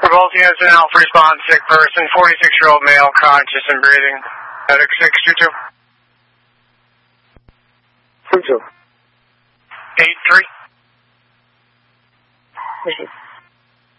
both units in Alpha respond, sick person, 46-year-old male, conscious and breathing. Medic 622. 22. 83. Proceed.